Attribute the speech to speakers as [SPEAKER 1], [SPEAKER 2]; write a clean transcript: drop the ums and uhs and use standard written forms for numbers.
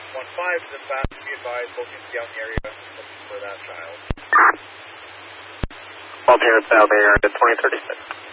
[SPEAKER 1] 615 dispatch, be advised, looking to be out in the area looking for that child.
[SPEAKER 2] Alternate South area 2036.